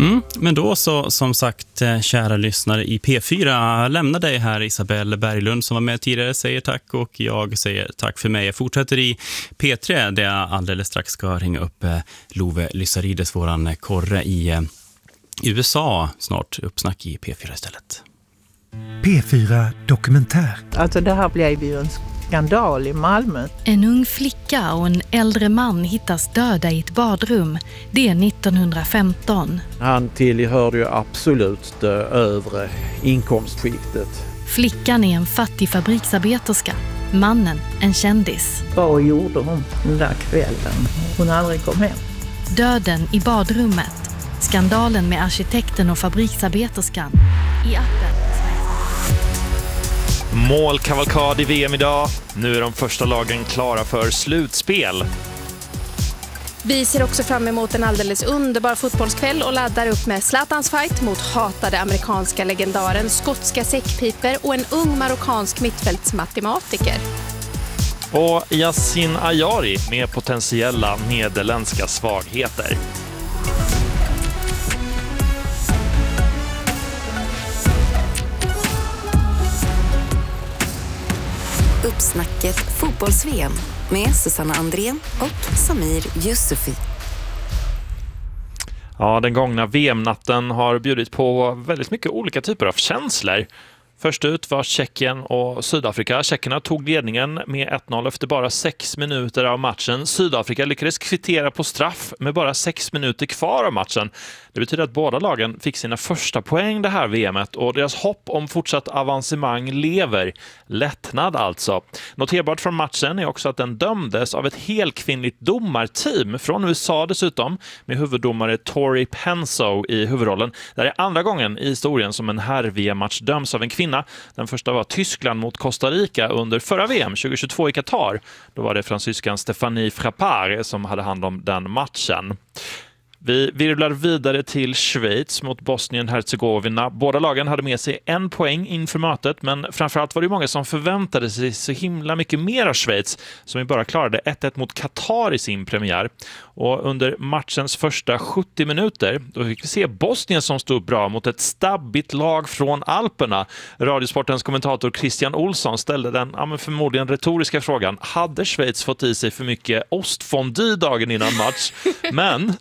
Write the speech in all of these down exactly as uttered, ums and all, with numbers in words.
Mm, men då så, som sagt, kära lyssnare i P fyra, lämnar dig här Isabelle Berglund som var med tidigare, säger tack, och jag säger tack för mig. Jag fortsätter i P tre där jag alldeles strax ska ringa upp Love Lysarides, våran korre i U S A, snart uppsnack i P fyra istället. P fyra Dokumentär. Alltså det här blev ju en skandal i Malmö. En ung flicka och en äldre man hittas döda i ett badrum. Det är nittonhundrafemton. Han tillhörde ju absolut det övre inkomstskiktet. Flickan är en fattig fabriksarbeterska. Mannen en kändis. Vad gjorde hon den där kvällen? Hon aldrig kom hem. Döden i badrummet. Skandalen med arkitekten och fabriksarbeterskan. I appen. Målkavalkad i V M idag. Nu är de första lagen klara för slutspel. Vi ser också fram emot en alldeles underbar fotbollskväll och laddar upp med Zlatans fight mot hatade amerikanska legendaren, skotska säckpiper och en ung marockansk mittfältsmatematiker. Och Yassin Ayari med potentiella nederländska svagheter. Uppsnacket fotbolls-V M med Susanna Andrén och Samir Yusufi. Ja, den gångna V M-natten har bjudit på väldigt mycket olika typer av känslor. Först ut var Tjeckien och Sydafrika. Tjeckerna tog ledningen med ett noll efter bara sex minuter av matchen. Sydafrika lyckades kvittera på straff med bara sex minuter kvar av matchen. Det betyder att båda lagen fick sina första poäng det här V M:et och deras hopp om fortsatt avancemang lever. Lättnad alltså. Noterbart från matchen är också att den dömdes av ett helkvinnligt domarteam från U S A dessutom, med huvuddomare Tori Penso i huvudrollen. Det är andra gången i historien som en herr-V M-match döms av en kvinna. Den första var Tyskland mot Costa Rica under förra V M tjugohundratjugotvå i Qatar. Då var det fransyskan Stéphanie Frappard som hade hand om den matchen. Vi virvlar vidare till Schweiz mot Bosnien-Herzegovina. Båda lagen hade med sig en poäng inför mötet, men framförallt var det många som förväntade sig så himla mycket mer av Schweiz, som ju bara klarade ett ett mot Qatar i sin premiär. Och under matchens första sjuttio minuter då fick vi se Bosnien som stod bra mot ett stabbigt lag från Alperna. Radiosportens kommentator Christian Olsson ställde den ja, men förmodligen retoriska frågan: hade Schweiz fått i sig för mycket ostfondue dagen innan match? Men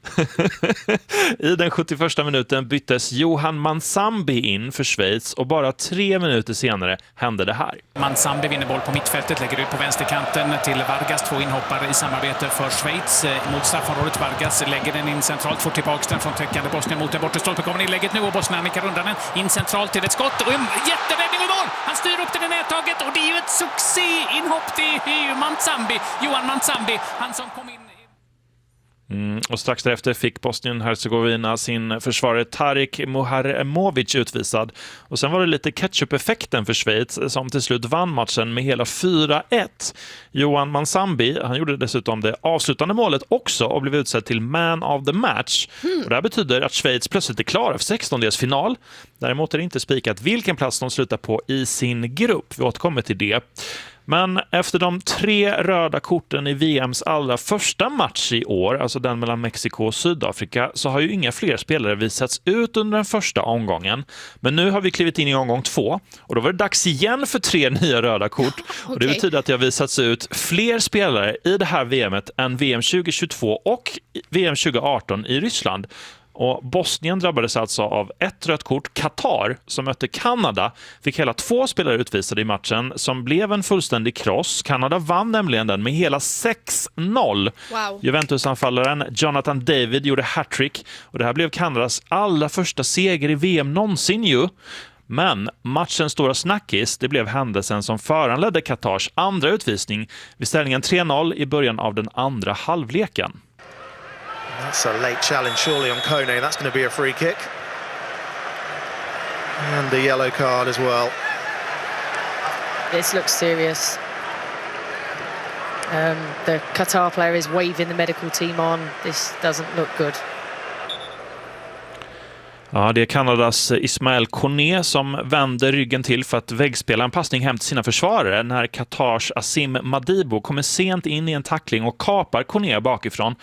i den sjuttioförsta minuten byttes Johan Mansambi in för Schweiz och bara tre minuter senare hände det här. Mansambi vinner boll på mittfältet, lägger ut på vänsterkanten till Vargas, två inhoppare i samarbete för Schweiz mot straffområdet. Vargas lägger den in centralt, får tillbaka den från täckande Bosnien mot den bortre stolpen. Kommer inlägget nu och Bosnien nickar undan den in centralt till ett skott och en jätteräddning i mål. Han styr upp den i nättaget och det är ju ett succé-inhopp. Det är ju Mansambi, Johan Mansambi, han som kom in. Mm, och strax därefter fick Bosnien-Herzegovina sin försvarare Tarik Muharemovic utvisad. Och sen var det lite ketchup-effekten för Schweiz som till slut vann matchen med hela fyra ett. Johan Mansambi, han gjorde dessutom det avslutande målet också och blev utsedd till man of the match. Mm. Och det här betyder att Schweiz plötsligt är klar för sextondels final. Däremot är det inte spikat vilken plats de slutar på i sin grupp. Vi återkommer till det. Men efter de tre röda korten i V M:s allra första match i år, alltså den mellan Mexiko och Sydafrika, så har ju inga fler spelare visats ut under den första omgången. Men nu har vi klivit in i omgång två och då var det dags igen för tre nya röda kort. Okay. Och det betyder att det har visats ut fler spelare i det här V M:et än V M tjugohundratjugotvå och V M tjugoarton i Ryssland. Och Bosnien drabbades alltså av ett rött kort. Qatar, som mötte Kanada, fick hela två spelare utvisade i matchen som blev en fullständig kross. Kanada vann nämligen den med hela sex noll. Wow. Juventus-anfallaren Jonathan David gjorde hattrick och det här blev Kanadas allra första seger i V M någonsin ju. Men matchens stora snackis, det blev händelsen som föranledde Qatars andra utvisning vid ställningen tre noll i början av den andra halvleken. That's a late challenge surely on Kone. That's going to be a free kick. And the yellow card as well. This looks serious. Um, the Qatar player is waving the medical team on. This doesn't look good. Ja, det är Kanadas Ismael Kone som vänder ryggen till för att väggspela en passning hem till sina försvarare när Qatars Asim Madibo kommer sent in i en tackling och kapar Kone bakifrån.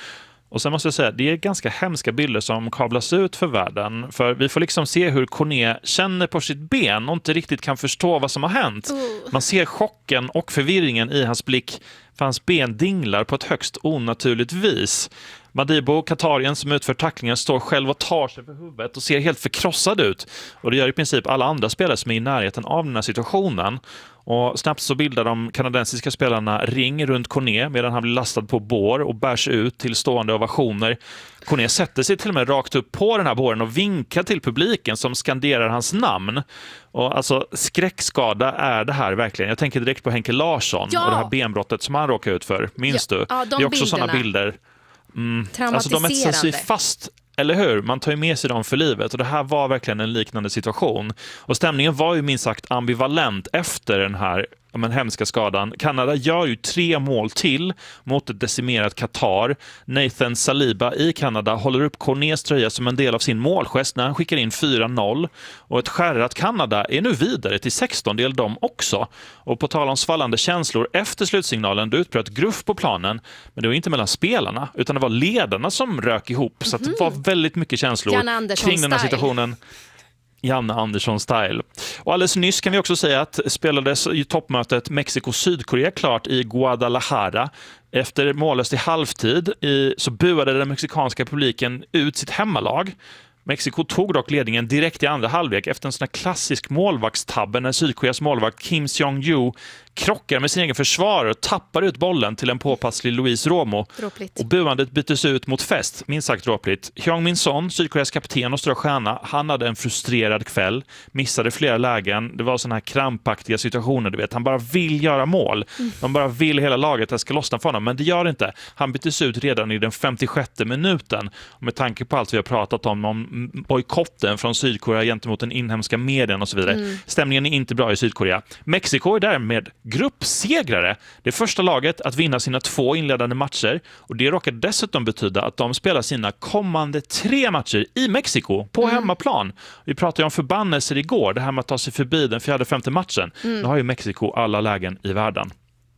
Och sen måste jag säga, det är ganska hemska bilder som kablas ut för världen. För vi får liksom se hur Cornet känner på sitt ben och inte riktigt kan förstå vad som har hänt. Uh. Man ser chocken och förvirringen i hans blick, för hans ben dinglar på ett högst onaturligt vis. Madibo, katarien som utför tacklingen, står själv och tar sig för huvudet och ser helt förkrossad ut. Och det gör i princip alla andra spelare som är i närheten av den här situationen. Och snabbt så bildar de kanadensiska spelarna ring runt Cornet medan han blir lastad på bår och bärs ut till stående ovationer. Cornet sätter sig till och med rakt upp på den här båren och vinkar till publiken som skanderar hans namn. Och alltså skräckskada är det här verkligen. Jag tänker direkt på Henke Larsson ja. och det här benbrottet som han råkar ut för. Minns ja. du? Ja, de det är också bilderna. sådana bilder. Mm. Alltså Traumatiserande. de etsar sig fast, eller hur? Man tar ju med sig dem för livet och det här var verkligen en liknande situation. Och stämningen var ju minst sagt ambivalent efter den här men hemska skadan. Kanada gör ju tre mål till mot ett decimerat Qatar. Nathan Saliba i Kanada håller upp Cornets tröja som en del av sin målgest när han skickar in fyra noll. Och ett skärrat Kanada är nu vidare till sexton-del de också. Och på tal om svallande känslor efter slutsignalen, det utbröt gruff på planen. Men det var inte mellan spelarna utan det var ledarna som rök ihop. Mm-hmm. Så att det var väldigt mycket känslor kring den här situationen. Janne Andersson-style. Och alldeles nyss kan vi också säga att spelades i toppmötet Mexiko-Sydkorea klart i Guadalajara. Efter mållöst i halvtid i, så buade den mexikanska publiken ut sitt hemmalag. Mexiko tog dock ledningen direkt i andra halvlek efter en sån här klassisk målvaktstabbe när Sydkoreas målvakt Kim Seong-Ju krockar med sin egen försvarare och tappar ut bollen till en påpasslig Luis Romo. Dråpligt. Och buandet byttes ut mot fest, minst sagt dråpligt. Hyung Min Son, Sydkoreas kapten och stora stjärna, han hade en frustrerad kväll, missade flera lägen. Det var såna här krampaktiga situationer, du vet. Han bara vill göra mål. Mm. Man bara vill hela laget att det ska lossna för honom, men det gör det inte. Han byttes ut redan i den femtiosjätte minuten. Och med tanke på allt vi har pratat om, om bojkotten från Sydkorea gentemot den inhemska medien och så vidare. Mm. Stämningen är inte bra i Sydkorea. Mexiko är därmed gruppsegrare. Det är första laget att vinna sina två inledande matcher och det råkar dessutom betyda att de spelar sina kommande tre matcher i Mexiko på mm. hemmaplan. Vi pratade ju om förbannelser igår, det här med att ta sig förbi den fjärde femte matchen. Mm. Nu har ju Mexiko alla lägen i världen.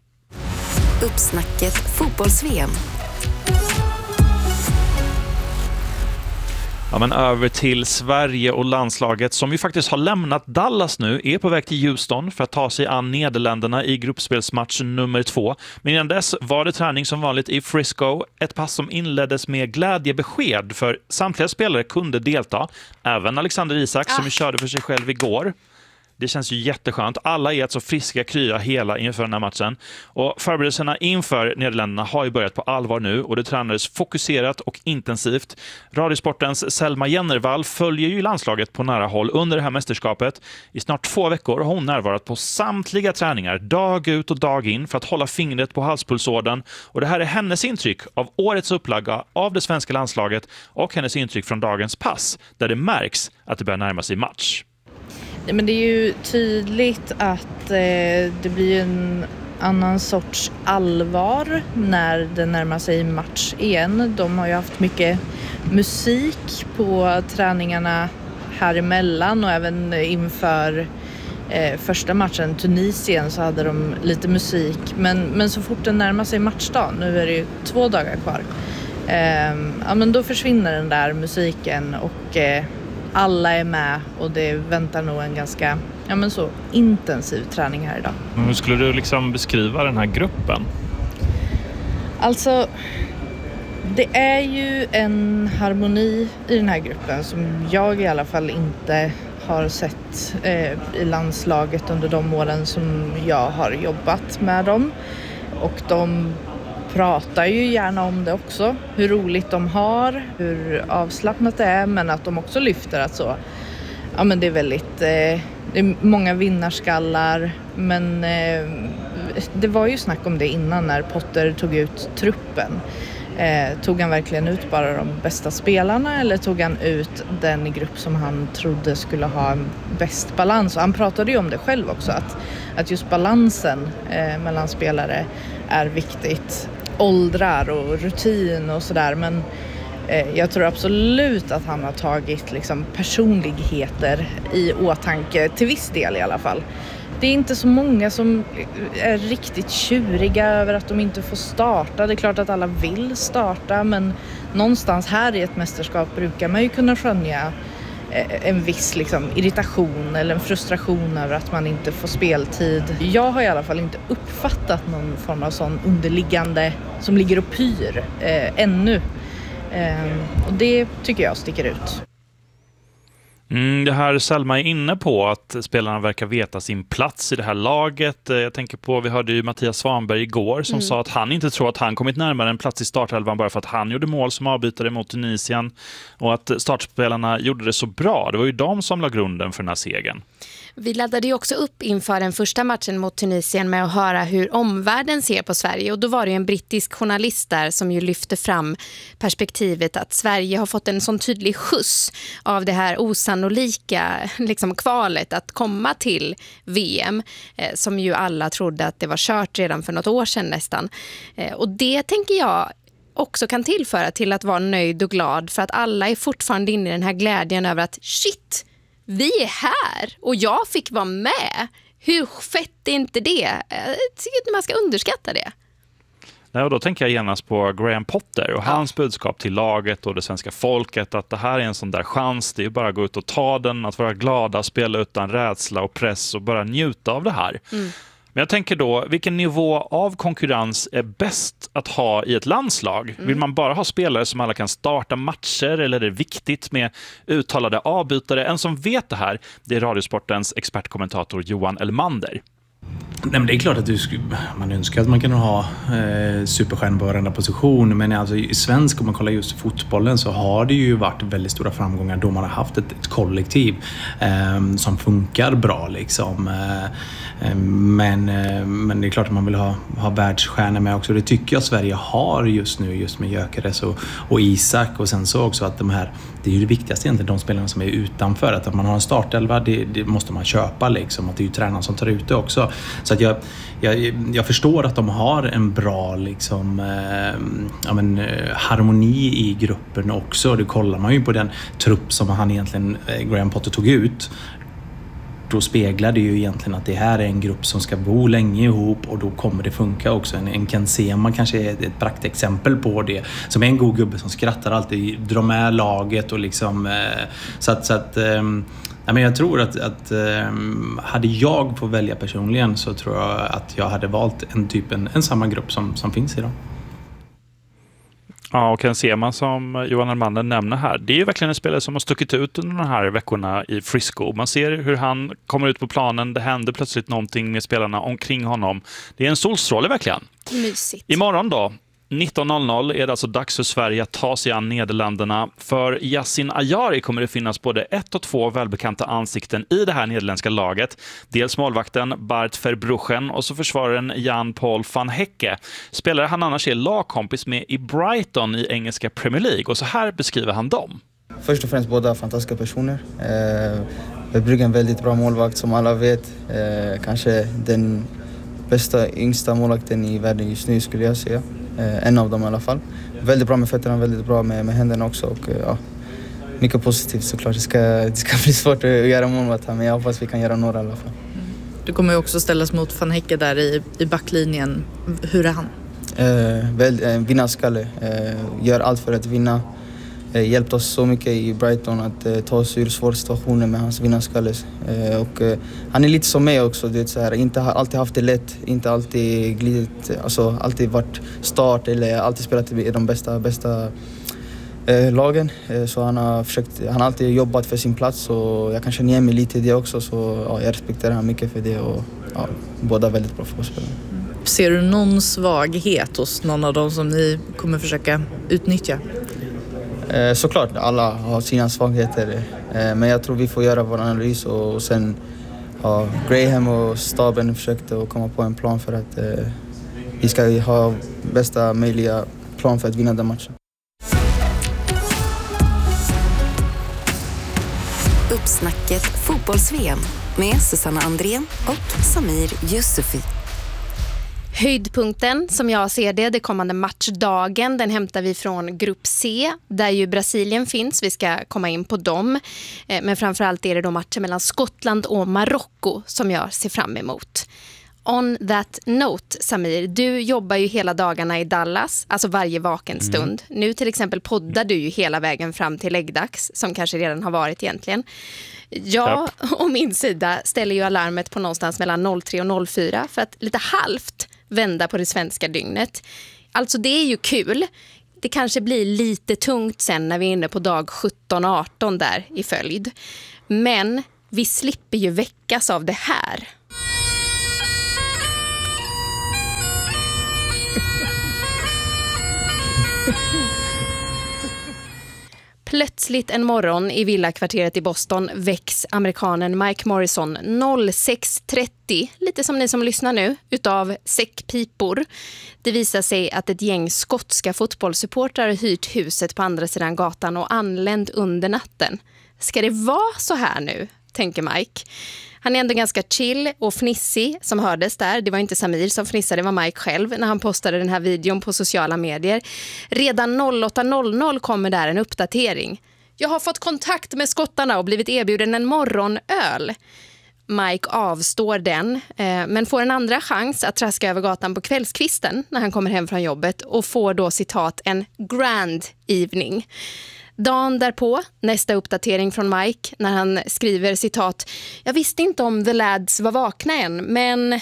Uppsnacket fotbolls-V M. Ja, men över till Sverige och landslaget som ju faktiskt har lämnat Dallas nu, är på väg till Houston för att ta sig an Nederländerna i gruppspelsmatch nummer två. Men innan dess var det träning som vanligt i Frisco, ett pass som inleddes med glädjebesked för samtliga spelare kunde delta, även Alexander Isak som ah. körde för sig själv igår. Det känns ju jätteskönt. Alla är alltså friska, krya hela inför den här matchen. Och förberedelserna inför Nederländerna har ju börjat på allvar nu och det tränades fokuserat och intensivt. Radiosportens Selma Jennervall följer ju landslaget på nära håll under det här mästerskapet. I snart två veckor har hon närvarat på samtliga träningar, dag ut och dag in, för att hålla fingret på halspulsådern. Och det här är hennes intryck av årets upplaga av det svenska landslaget och hennes intryck från dagens pass, där det märks att det börjar närma sig match. Men det är ju tydligt att eh, det blir en annan sorts allvar när det närmar sig match igen. De har ju haft mycket musik på träningarna här emellan och även inför eh, första matchen Tunisien så hade de lite musik. Men, men så fort det närmar sig matchdag, nu är det ju två dagar kvar, eh, ja, men då försvinner den där musiken och eh, alla är med och det väntar nog en ganska ja, men så intensiv träning här idag. Hur skulle du liksom beskriva den här gruppen? Alltså, det är ju en harmoni i den här gruppen som jag i alla fall inte har sett eh, i landslaget under de åren som jag har jobbat med dem. Och de pratar ju gärna om det också, hur roligt de har, hur avslappnat det är, men att de också lyfter att så, ja men det är väldigt, eh, det är många vinnarskallar, men eh, det var ju snack om det innan när Potter tog ut truppen. Eh, tog han verkligen ut bara de bästa spelarna eller tog han ut den grupp som han trodde skulle ha en bäst balans? Och han pratade ju om det själv också, att, att just balansen eh, mellan spelare är viktigt. Åldrar och rutin och sådär, men eh, jag tror absolut att han har tagit liksom, personligheter i åtanke, till viss del i alla fall. Det är inte så många som är riktigt tjuriga över att de inte får starta. Det är klart att alla vill starta, men någonstans här i ett mästerskap brukar man ju kunna skönja en viss liksom, irritation eller en frustration över att man inte får speltid. Jag har i alla fall inte uppfattat någon form av sån underliggande som ligger och pyr eh, ännu. Eh, och det tycker jag sticker ut. Mm, det här Selma är inne på, att spelarna verkar veta sin plats i det här laget. Jag tänker på, vi hörde ju Mattias Svanberg igår som mm. sa att han inte tror att han kommit närmare en plats i startelvan bara för att han gjorde mål som avbytare mot Tunisien, och att startspelarna gjorde det så bra. Det var ju de som la grunden för den här segern. Vi laddade ju också upp inför den första matchen mot Tunisien med att höra hur omvärlden ser på Sverige. Och då var det ju en brittisk journalist där som ju lyfte fram perspektivet att Sverige har fått en sån tydlig skjuts av det här osannolika liksom, kvalet att komma till V M. Eh, som ju alla trodde att det var kört redan för något år sedan nästan. Eh, och det tänker jag också kan tillföra till att vara nöjd och glad, för att alla är fortfarande inne i den här glädjen över att shit, vi är här och jag fick vara med. Hur fett är inte det? Jag tycker inte man ska underskatta det. Nej, och då tänker jag genast på Graham Potter och ja. hans budskap till laget och det svenska folket, att det här är en sån där chans. Det är bara att gå ut och ta den, att vara glada, spela utan rädsla och press och bara njuta av det här. Mm. Men jag tänker då, vilken nivå av konkurrens är bäst att ha i ett landslag? Mm. Vill man bara ha spelare som alla kan starta matcher, eller är det viktigt med uttalade avbytare? En som vet det här, det är Radiosportens expertkommentator Johan Elmander. Nej, men det är klart att du, man önskar att man kan ha eh, superstjärnor på varenda position, men alltså, i svensk, om man kollar just fotbollen, så har det ju varit väldigt stora framgångar då man har haft ett, ett kollektiv eh, som funkar bra liksom. Eh, men, eh, men det är klart att man vill ha, ha världsstjärnor med också. Det tycker jag Sverige har just nu, just med Gyökeres och, och Isak, och sen så också att de här, det är ju det viktigaste egentligen, de spelarna som är utanför, att man har en startelva, det, det måste man köpa liksom, att det är ju tränaren som tar ut det också. Så att jag, jag, jag förstår att de har en bra liksom, eh, ja, men, eh, harmoni i gruppen också. Det kollar man ju på den trupp som han egentligen, eh, Graham Potter tog ut. Då speglar det ju egentligen att det här är en grupp som ska bo länge ihop, och då kommer det funka också. En, en Ken Sema kanske är ett praktexempel på det, som är en god gubbe som skrattar alltid, drar med laget och liksom eh, så att, så att eh, ja, men jag tror att, att um, hade jag fått välja personligen, så tror jag att jag hade valt en typ en, en samma grupp som, som finns idag. Ja, och Ken Sema som Johan Elmander nämner här, det är ju verkligen en spelare som har stuckit ut under de här veckorna i Frisco. Man ser hur han kommer ut på planen, det händer plötsligt någonting med spelarna omkring honom. Det är en solstråle verkligen. Mysigt. Imorgon då, nitton noll noll, är det alltså dags för Sverige att ta sig an Nederländerna. För Yassin Ayari kommer det finnas både ett och två välbekanta ansikten i det här nederländska laget. Dels målvakten Bart Verbruggen och så försvararen Jan-Paul van Hecke. Spelare han annars är lagkompis med i Brighton i engelska Premier League. Och så här beskriver han dem. Först och främst båda fantastiska personer. Eh, Verbruggen är en väldigt bra målvakt som alla vet. Eh, kanske den bästa yngsta målvakten i världen just nu skulle jag säga. Eh, en av dem i alla fall. Väldigt bra med fötterna, väldigt bra med, med händerna också. Och, eh, ja, mycket positivt såklart. Det ska, det ska bli svårt att göra mål här, men jag hoppas vi kan göra några i alla fall. Du kommer ju också ställas mot Van Hecke där i, i backlinjen. Hur är han? Eh, väl, eh, vinnarskalle. Eh, gör allt för att vinna. Eh, hjälpt oss så mycket i Brighton att eh, ta oss ur svåra situationer med hans vinnarskalle. Eh, och, eh, han är lite som mig också. Det är så här, inte har alltid haft det lätt. Inte alltid glidit. Alltså alltid varit start eller alltid spelat i de bästa, bästa eh, lagen. Eh, så han har försökt, han har alltid jobbat för sin plats, och jag kan känna igen mig lite i det också. Så ja, jag respekterar han mycket för det, och ja, båda väldigt bra fotbollsspelare. Ser du någon svaghet hos någon av dem som ni kommer försöka utnyttja? Eh, såklart, alla har sina svagheter. Eh, men jag tror vi får göra vår analys, och, och sen har Graham och staben försökt att komma på en plan för att eh, vi ska ha bästa möjliga plan för att vinna den matchen. Uppsnacket fotbolls-V M med Susanna Andrén och Samir Yusufi. Höjdpunkten som jag ser det, det kommande matchdagen, den hämtar vi från grupp C där ju Brasilien finns. Vi ska komma in på dem. Men framförallt är det då matchen mellan Skottland och Marocko som jag ser fram emot. On that note, Samir, du jobbar ju hela dagarna i Dallas, alltså varje vaken stund. Mm. Nu till exempel poddar du ju hela vägen fram till läggdags, som kanske redan har varit egentligen. Jag och min sida ställer ju alarmet på någonstans mellan noll tre och noll fyra för att lite halvt vända på det svenska dygnet. Alltså det är ju kul. Det kanske blir lite tungt sen när vi är inne på dag sjutton arton där i följd. Men vi slipper ju väckas av det här. Plötsligt en morgon i villakvarteret i Boston väcks amerikanen Mike Morrison sex trettio, lite som ni som lyssnar nu, utav säckpipor. Det visar sig att ett gäng skotska fotbollssupportrar har hyrt huset på andra sidan gatan och anlänt under natten. Ska det vara så här nu, tänker Mike. Han är ändå ganska chill och fnissig som hördes där. Det var inte Samir som fnissade, det var Mike själv när han postade den här videon på sociala medier. Redan åtta noll noll kommer där en uppdatering. Jag har fått kontakt med skottarna och blivit erbjuden en morgonöl. Mike avstår den, eh, men får en andra chans att traska över gatan på kvällskvisten när han kommer hem från jobbet och får då citat en grand evening. Dagen därpå, nästa uppdatering från Mike när han skriver citat: jag visste inte om The Lads var vakna än, men...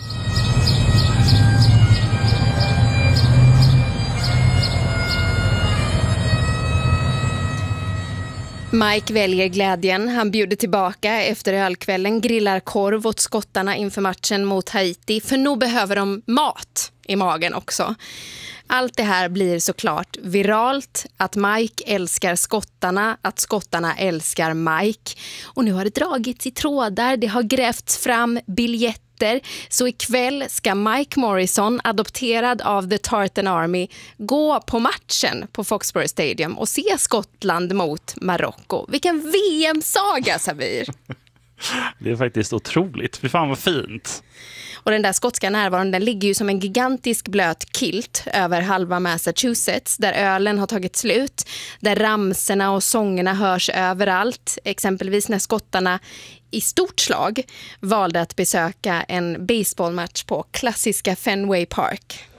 Mike väljer glädjen. Han bjuder tillbaka efter ölkvällen, grillar korv åt skottarna inför matchen mot Haiti, för nog behöver de mat i magen också. Allt det här blir såklart viralt, att Mike älskar skottarna, att skottarna älskar Mike. Och nu har det dragits i trådar, det har grävts fram biljetter. Så ikväll ska Mike Morrison, adopterad av The Tartan Army, gå på matchen på Foxborough Stadium och se Skottland mot Marocko. Vilken V M-saga, Samir! Det är faktiskt otroligt. Fy fan vad fint. Och den där skotska närvaron, den ligger ju som en gigantisk blöt kilt över halva Massachusetts, där ölen har tagit slut, där ramserna och sångerna hörs överallt. Exempelvis när skottarna i stort slag valde att besöka en baseballmatch på klassiska Fenway Park.